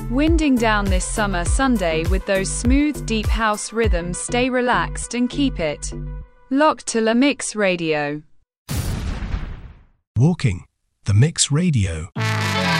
Winding down this summer Sunday with those smooth, deep house rhythms. Stay relaxed and keep it locked to La Mix Radio. Walking, The Mix Radio.